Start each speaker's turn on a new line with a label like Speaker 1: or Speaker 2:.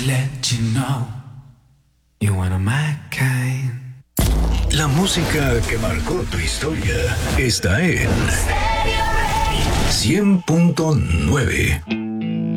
Speaker 1: let you know you're one of my kind.
Speaker 2: La música que marcó tu historia está en 100.9.